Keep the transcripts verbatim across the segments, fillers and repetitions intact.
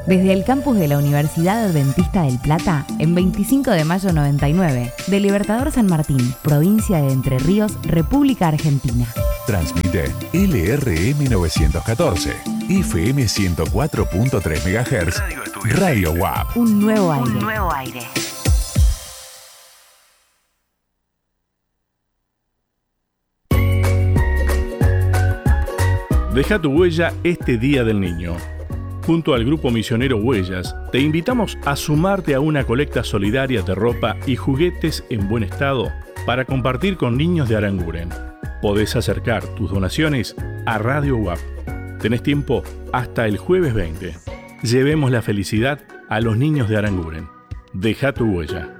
Desde el campus de la Universidad Adventista del Plata, en veinticinco de mayo noventa y nueve, de Libertador San Martín, provincia de Entre Ríos, República Argentina. Transmite L R M novecientos catorce, F M ciento cuatro punto tres megahertz, Radio U A P. Un nuevo aire. Un nuevo aire. Deja tu huella este Día del Niño. Junto al Grupo Misionero Huellas, te invitamos a sumarte a una colecta solidaria de ropa y juguetes en buen estado para compartir con niños de Aranguren. Podés acercar tus donaciones a Radio U A P. Tenés tiempo hasta el jueves veinte. Llevemos la felicidad a los niños de Aranguren. Deja tu huella.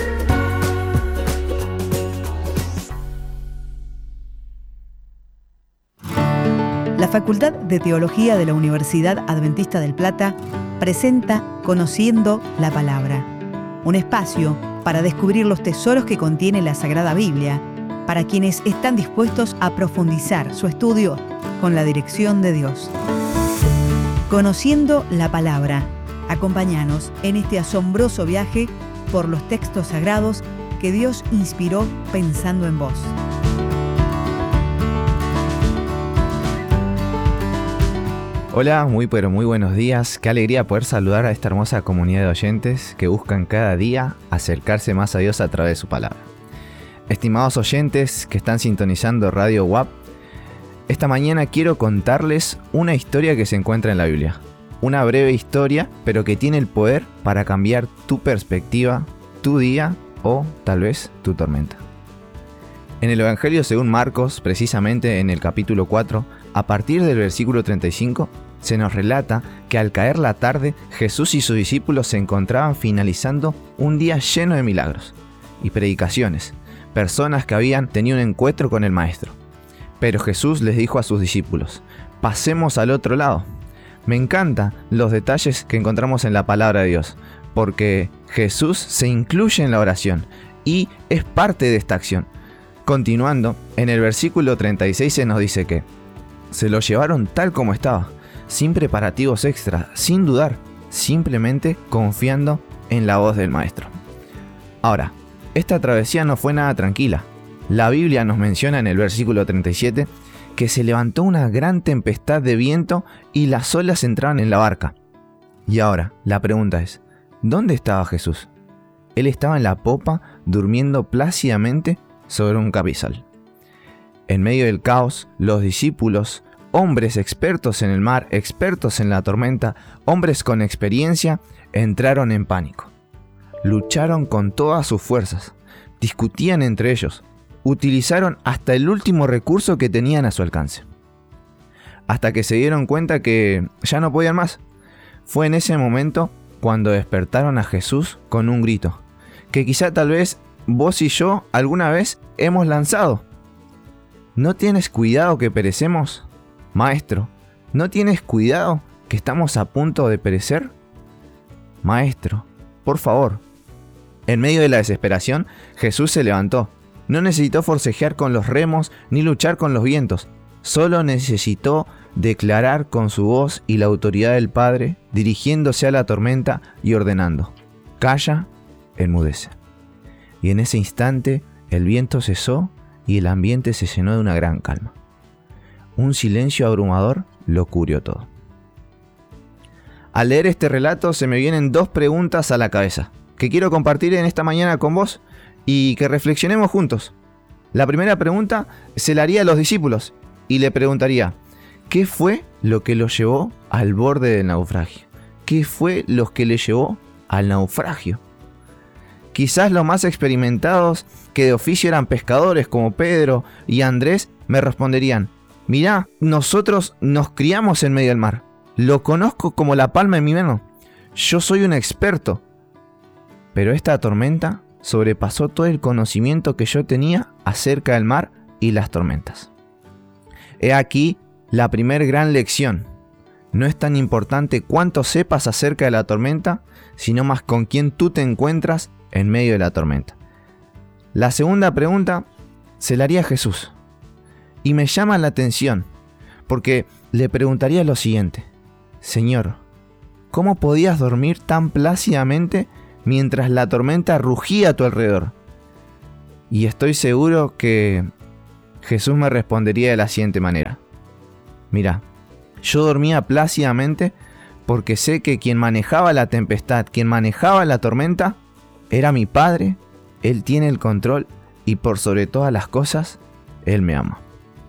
La Facultad de Teología de la Universidad Adventista del Plata presenta Conociendo la Palabra, un espacio para descubrir los tesoros que contiene la Sagrada Biblia, para quienes están dispuestos a profundizar su estudio con la dirección de Dios. Conociendo la Palabra, acompáñanos en este asombroso viaje por los textos sagrados que Dios inspiró pensando en vos. Hola, muy pero muy buenos días. Qué alegría poder saludar a esta hermosa comunidad de oyentes que buscan cada día acercarse más a Dios a través de su palabra. Estimados oyentes que están sintonizando Radio U A P, esta mañana quiero contarles una historia que se encuentra en la Biblia. Una breve historia, pero que tiene el poder para cambiar tu perspectiva, tu día o tal vez tu tormenta. En el Evangelio según Marcos, precisamente en el capítulo cuatro, a partir del versículo treinta y cinco, se nos relata que al caer la tarde, Jesús y sus discípulos se encontraban finalizando un día lleno de milagros y predicaciones, personas que habían tenido un encuentro con el Maestro. Pero Jesús les dijo a sus discípulos: pasemos al otro lado. Me encantan los detalles que encontramos en la palabra de Dios, porque Jesús se incluye en la oración y es parte de esta acción. Continuando, en el versículo treinta y seis se nos dice que se lo llevaron tal como estaba, sin preparativos extra, sin dudar, simplemente confiando en la voz del Maestro. Ahora, esta travesía no fue nada tranquila. La Biblia nos menciona en el versículo treinta y siete que se levantó una gran tempestad de viento y las olas entraron en la barca. Y ahora, la pregunta es, ¿dónde estaba Jesús? Él estaba en la popa, durmiendo plácidamente sobre un cabezal. En medio del caos, los discípulos, hombres expertos en el mar, expertos en la tormenta, hombres con experiencia, entraron en pánico. Lucharon con todas sus fuerzas, discutían entre ellos, utilizaron hasta el último recurso que tenían a su alcance. Hasta que se dieron cuenta que ya no podían más. Fue en ese momento cuando despertaron a Jesús con un grito, que quizá tal vez vos y yo alguna vez hemos lanzado. ¿No tienes cuidado que perecemos? Maestro, ¿no tienes cuidado que estamos a punto de perecer? Maestro, por favor. En medio de la desesperación, Jesús se levantó. No necesitó forcejear con los remos ni luchar con los vientos. Solo necesitó declarar con su voz y la autoridad del Padre, dirigiéndose a la tormenta y ordenando: calla, enmudece. Y en ese instante el viento cesó y el ambiente se llenó de una gran calma. Un silencio abrumador lo cubrió todo. Al leer este relato se me vienen dos preguntas a la cabeza que quiero compartir en esta mañana con vos y que reflexionemos juntos. La primera pregunta se la haría a los discípulos y le preguntaría: ¿qué fue lo que los llevó al borde del naufragio? ¿Qué fue lo que les llevó al naufragio? Quizás los más experimentados, que de oficio eran pescadores como Pedro y Andrés, me responderían: mirá, nosotros nos criamos en medio del mar. Lo conozco como la palma de mi mano. Yo soy un experto. Pero esta tormenta sobrepasó todo el conocimiento que yo tenía acerca del mar y las tormentas. He aquí la primer gran lección. No es tan importante cuánto sepas acerca de la tormenta, sino más con quién tú te encuentras en medio de la tormenta. La segunda pregunta se la haría a Jesús. Y me llama la atención, porque le preguntaría lo siguiente: Señor, ¿Cómo podías dormir tan plácidamente mientras la tormenta rugía a tu alrededor? Y estoy seguro que Jesús me respondería de la siguiente manera. Mira, yo dormía plácidamente porque sé que quien manejaba la tempestad, quien manejaba la tormenta, era mi Padre. Él tiene el control y por sobre todas las cosas, Él me ama.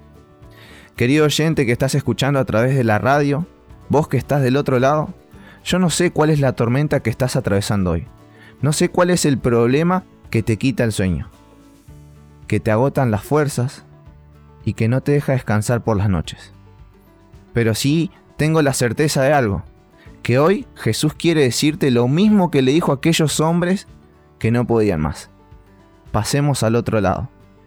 Querido oyente que estás escuchando a través de la radio, vos que estás del otro lado, yo no sé cuál es la tormenta que estás atravesando hoy. No sé cuál es el problema que te quita el sueño, que te agotan las fuerzas y que no te deja descansar por las noches. Pero sí tengo la certeza de algo, que hoy Jesús quiere decirte lo mismo que le dijo a aquellos hombres que no podían más. Pasemos al otro lado.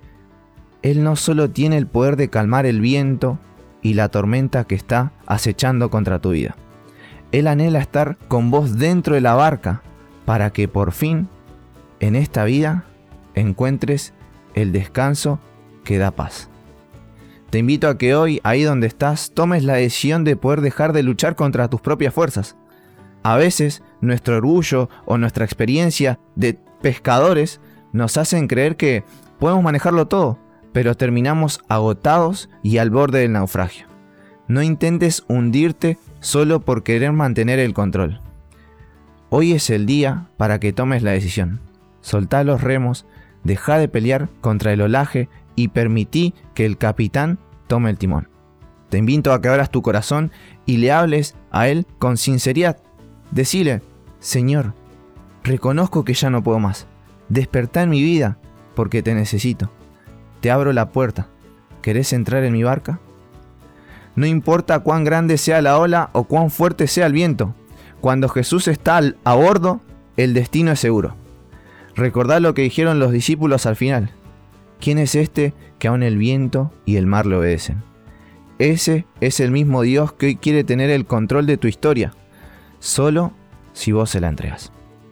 Él no solo tiene el poder de calmar el viento y la tormenta que está acechando contra tu vida. Él anhela estar con vos dentro de la barca para que por fin, en esta vida, encuentres el descanso que da paz. Te invito a que hoy, ahí donde estás, tomes la decisión de poder dejar de luchar contra tus propias fuerzas. A veces, nuestro orgullo o nuestra experiencia de pescadores nos hacen creer que podemos manejarlo todo, pero terminamos agotados y al borde del naufragio. No intentes hundirte solo por querer mantener el control. Hoy es el día para que tomes la decisión. Soltá los remos, deja de pelear contra el olaje y permití que el capitán tome el timón. Te invito a que abras tu corazón y le hables a Él con sinceridad. Decile: Señor, reconozco que ya no puedo más. Despertá en mi vida porque te necesito. Te abro la puerta. ¿Querés entrar en mi barca? No importa cuán grande sea la ola o cuán fuerte sea el viento. Cuando Jesús está al, a bordo, el destino es seguro. Recordá lo que dijeron los discípulos al final. ¿Quién es este que aun el viento y el mar le obedecen? Ese es el mismo Dios que hoy quiere tener el control de tu historia, solo si vos se la entregas.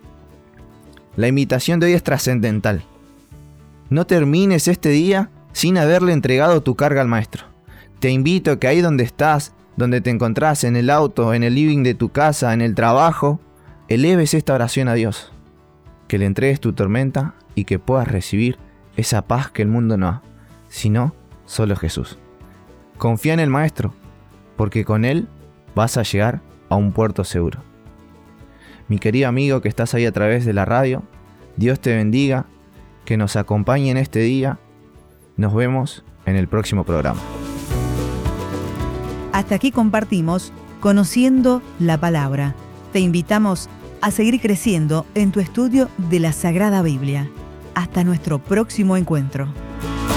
La invitación de hoy es trascendental. No termines este día sin haberle entregado tu carga al Maestro. Te invito a que ahí donde estás, donde te encontrás, en el auto, en el living de tu casa, en el trabajo, eleves esta oración a Dios. Que le entregues tu tormenta y que puedas recibir esa paz que el mundo no da, sino solo Jesús. Confía en el Maestro, porque con Él vas a llegar a un puerto seguro. Mi querido amigo que estás ahí a través de la radio, Dios te bendiga, que nos acompañe en este día. Nos vemos en el próximo programa. Hasta aquí compartimos Conociendo la Palabra. Te invitamos a seguir creciendo en tu estudio de la Sagrada Biblia. Hasta nuestro próximo encuentro.